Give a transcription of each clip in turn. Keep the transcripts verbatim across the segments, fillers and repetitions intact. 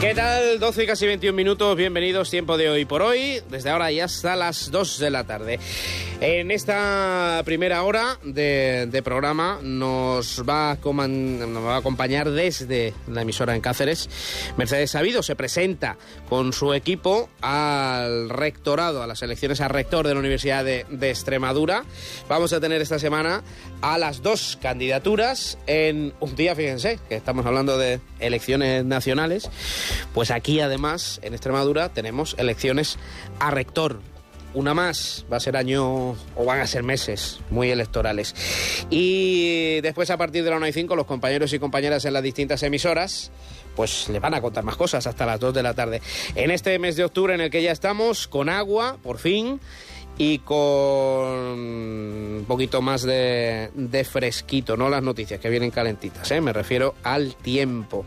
¿Qué tal? doce y casi veintiún minutos, bienvenidos, tiempo de hoy por hoy, desde ahora y hasta las dos de la tarde. En esta primera hora de, de programa nos va, a coman, nos va a acompañar desde la emisora en Cáceres Mercedes Sabido. Se presenta con su equipo al rectorado, a las elecciones a rector de la Universidad de, de Extremadura. Vamos a tener esta semana a las dos candidaturas en un día, fíjense, que estamos hablando de elecciones nacionales. Pues aquí, además, en Extremadura tenemos elecciones a rector. Una más, va a ser año, o van a ser meses muy electorales. Y después, a partir de la una y cinco, los compañeros y compañeras en las distintas emisoras, pues les van a contar más cosas hasta las dos de la tarde. En este mes de octubre en el que ya estamos, con agua, por fin, y con un poquito más de, de fresquito, no las noticias que vienen calentitas, ¿eh? Me refiero al tiempo.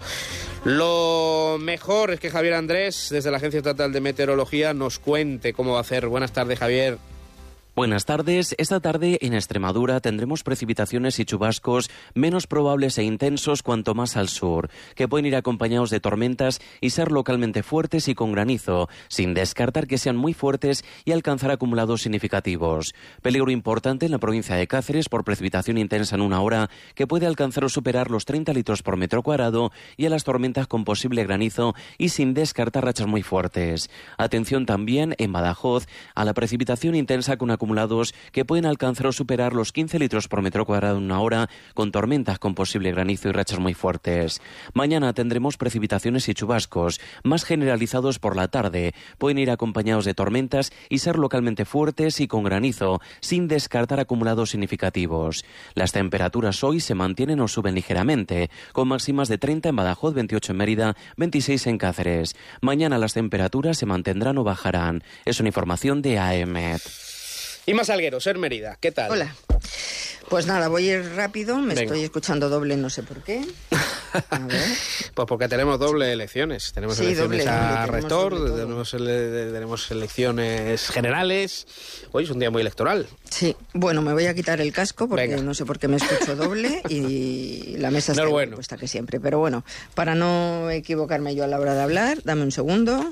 Lo mejor es que Javier Andrés, desde la Agencia Estatal de Meteorología, nos cuente cómo va a hacer. Buenas tardes, Javier. Buenas tardes. Esta tarde en Extremadura tendremos precipitaciones y chubascos menos probables e intensos cuanto más al sur, que pueden ir acompañados de tormentas y ser localmente fuertes y con granizo, sin descartar que sean muy fuertes y alcanzar acumulados significativos. Peligro importante en la provincia de Cáceres por precipitación intensa en una hora que puede alcanzar o superar los treinta litros por metro cuadrado, y a las tormentas con posible granizo y sin descartar rachas muy fuertes. Atención también en Badajoz a la precipitación intensa con acumulados que pueden alcanzar o superar los quince litros por metro cuadrado en una hora, con tormentas con posible granizo y rachas muy fuertes. Mañana tendremos precipitaciones y chubascos, más generalizados por la tarde. Pueden ir acompañados de tormentas y ser localmente fuertes y con granizo, sin descartar acumulados significativos. Las temperaturas hoy se mantienen o suben ligeramente, con máximas de treinta en Badajoz, veintiocho en Mérida, veintiséis en Cáceres. Mañana las temperaturas se mantendrán o bajarán. Es una información de A E M E T. Inma Salguero, Ser Mérida, ¿qué tal? Hola. Pues nada, voy a ir rápido, me Venga. Estoy escuchando doble, no sé por qué. A ver. Pues porque tenemos doble elecciones. Tenemos Sí, elecciones doble, a doble, rector, tenemos doble tenemos, ele- tenemos elecciones generales. Hoy es un día muy electoral. Sí, bueno, me voy a quitar el casco porque Venga. no sé por qué me escucho doble y la mesa No está es bueno. puesta que siempre. Pero bueno, para no equivocarme yo a la hora de hablar, dame un segundo.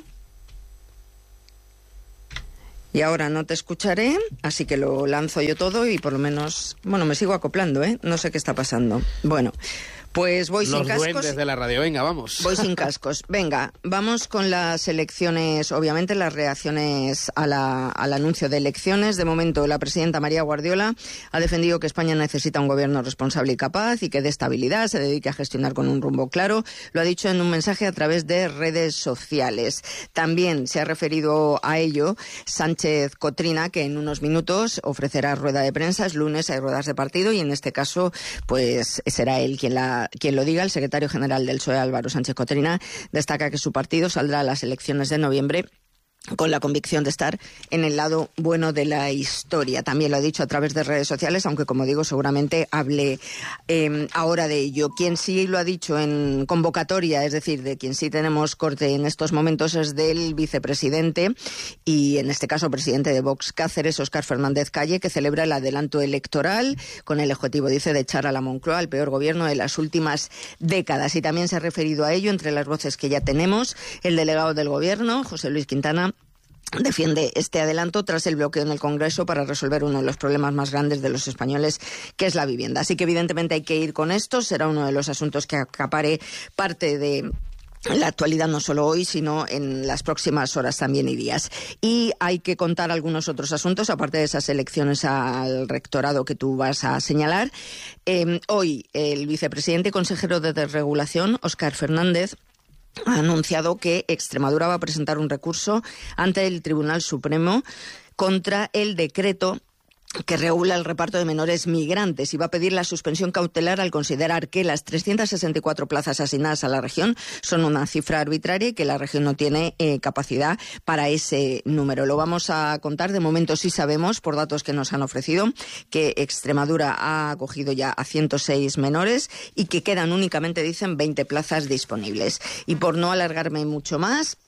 Y ahora no te escucharé, así que lo lanzo yo todo y por lo menos, bueno, me sigo acoplando, ¿eh? No sé qué está pasando. Bueno, pues voy Los sin cascos. duendes de la radio, venga, vamos. Voy sin cascos. Venga, vamos con las elecciones, obviamente las reacciones a la, al anuncio de elecciones. De momento, la presidenta María Guardiola ha defendido que España necesita un gobierno responsable y capaz y que dé estabilidad, se dedique a gestionar con un rumbo claro. Lo ha dicho en un mensaje a través de redes sociales. También se ha referido a ello Sánchez Cotrina, que en unos minutos ofrecerá rueda de prensa. Es lunes, hay ruedas de partido y en este caso, pues será él quien la quien lo diga. El secretario general del P S O E, Álvaro Sánchez Cotrina, destaca que su partido saldrá a las elecciones de noviembre con la convicción de estar en el lado bueno de la historia. También lo ha dicho a través de redes sociales, aunque, como digo, seguramente hable eh, ahora de ello. Quien sí lo ha dicho en convocatoria, es decir, de quien sí tenemos corte en estos momentos, es del vicepresidente y, en este caso, presidente de Vox Cáceres, Óscar Fernández Calle, que celebra el adelanto electoral con el objetivo, dice, de echar a la Moncloa al peor gobierno de las últimas décadas. Y también se ha referido a ello, entre las voces que ya tenemos, el delegado del gobierno, José Luis Quintana, defiende este adelanto tras el bloqueo en el Congreso para resolver uno de los problemas más grandes de los españoles, que es la vivienda. Así que evidentemente hay que ir con esto, será uno de los asuntos que acapare parte de la actualidad, no solo hoy, sino en las próximas horas también y días. Y hay que contar algunos otros asuntos, aparte de esas elecciones al rectorado que tú vas a señalar. Eh, hoy el vicepresidente y consejero de Desregulación, Óscar Fernández, ha anunciado que Extremadura va a presentar un recurso ante el Tribunal Supremo contra el decreto que regula el reparto de menores migrantes y va a pedir la suspensión cautelar al considerar que las trescientas sesenta y cuatro plazas asignadas a la región son una cifra arbitraria y que la región no tiene eh, capacidad para ese número. Lo vamos a contar. De momento sí sabemos, por datos que nos han ofrecido, que Extremadura ha acogido ya a ciento seis menores y que quedan únicamente, dicen, veinte plazas disponibles. Y por no alargarme mucho más,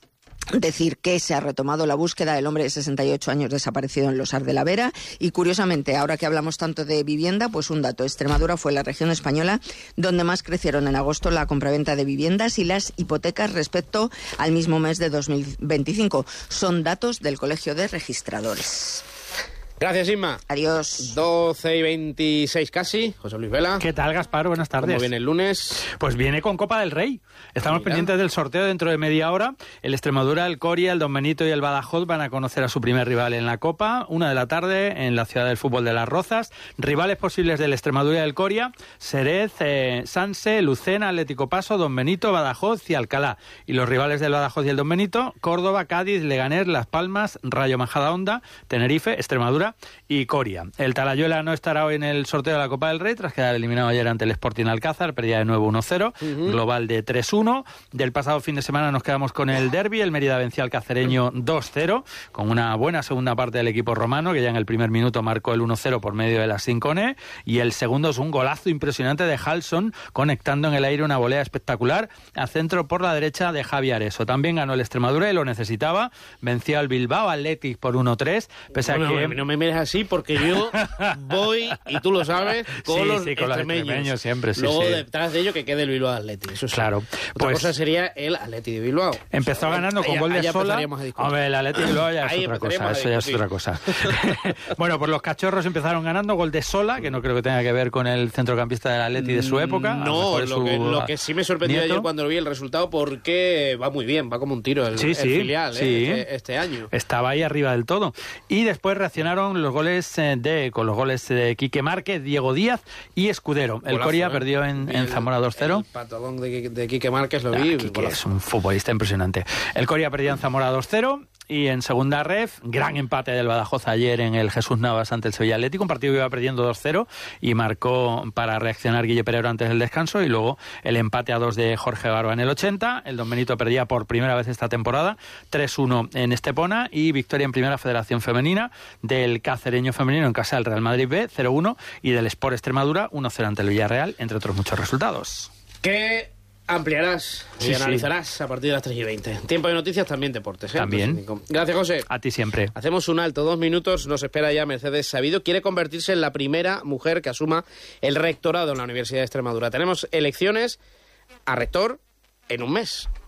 Decir que se ha retomado la búsqueda del hombre de sesenta y ocho años desaparecido en Losar de la Vera. Y curiosamente, ahora que hablamos tanto de vivienda, pues un dato: Extremadura fue la región española donde más crecieron en agosto la compraventa de viviendas y las hipotecas respecto al mismo mes de dos mil veinticinco. Son datos del Colegio de Registradores. Gracias, Inma. Adiós. doce y veintiséis casi. José Luis Vela. ¿Qué tal, Gaspar? Buenas tardes. ¿Cómo viene el lunes? Pues viene con Copa del Rey. Estamos Mira. pendientes del sorteo dentro de media hora. El Extremadura, el Coria, el Don Benito y el Badajoz van a conocer a su primer rival en la Copa. Una de la tarde en la ciudad del fútbol de Las Rozas. Rivales posibles del Extremadura y del Coria: Xerez, eh, Sanse, Lucena, Atlético Paso, Don Benito, Badajoz y Alcalá. Y los rivales del Badajoz y el Don Benito: Córdoba, Cádiz, Leganés, Las Palmas, Rayo Majadahonda, Tenerife, Extremadura y Coria. El Talayuela no estará hoy en el sorteo de la Copa del Rey tras quedar eliminado ayer ante el Sporting Alcázar, perdía de nuevo uno cero, uh-huh. global de tres uno. Del pasado fin de semana nos quedamos con el derbi, el Mérida venció al cacereño dos cero, con una buena segunda parte del equipo romano, que ya en el primer minuto marcó el uno cero por medio de la Sincone, y el segundo es un golazo impresionante de Halson, conectando en el aire una volea espectacular a centro por la derecha de Javi Areso. También ganó el Extremadura y lo necesitaba, venció al Bilbao Athletic por uno tres, pese bueno, a que... No, no me mires así porque yo voy, y tú lo sabes, con sí, los sí, con extremeños. Los extremeños siempre, sí, Luego sí. detrás de ello que quede el Bilbao Athletic. Eso sí. Claro. Otra pues, cosa sería el Athletic de Bilbao. Empezó ganando con allá, gol de allá Sola. Hombre, el Athletic de Bilbao ya es otra cosa. Eso ya es otra cosa. Bueno, pues los cachorros empezaron ganando, gol de Sola, que no creo que tenga que ver con el centrocampista del Athletic de su época. No, lo, su que, lo que sí me sorprendió nieto. ayer cuando vi el resultado, porque va muy bien, va como un tiro el, sí, el sí, filial sí. ¿eh? este, este año. Estaba ahí arriba del todo. Y después reaccionaron los goles de con los goles de Quique Márquez, Diego Díaz y Escudero. El Golazo, Coria ¿eh? perdió en, en Zamora dos cero. El patadón de, de Quique Márquez lo Ah, vi. Quique es un futbolista impresionante. El Coria perdió en Zamora dos cero. Y en segunda ref, gran empate del Badajoz ayer en el Jesús Navas ante el Sevilla Atlético, un partido que iba perdiendo dos cero y marcó para reaccionar Guille Pereiro antes del descanso, y luego el empate a dos de Jorge Barba en el ochenta. El Don Benito perdía por primera vez esta temporada tres uno en Estepona, y victoria en Primera Federación Femenina del Cacereño Femenino en casa del Real Madrid B cero uno, y del Sport Extremadura uno cero ante el Villarreal, entre otros muchos resultados. ¿Qué ampliarás y sí, analizarás sí. a partir de las tres y veinte? Tiempo de noticias, también deportes, ¿eh? También. Gracias, José. A ti siempre. Hacemos un alto, dos minutos. Nos espera ya Mercedes Sabido. Quiere convertirse en la primera mujer que asuma el rectorado en la Universidad de Extremadura. Tenemos elecciones a rector en un mes.